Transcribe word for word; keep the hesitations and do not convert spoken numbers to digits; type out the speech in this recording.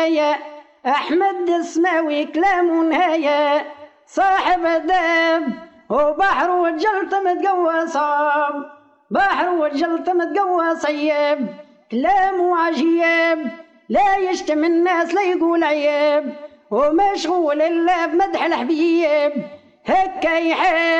يا أحمد السماوي كلام نهاية صاحب الدب وبحر وجلت متقوى صاب بحر وجلت متقوى صيب كلام عجيب لا يشتم الناس لا يقول عيب ومشغول إلا بمدح الحبيب هكا يحب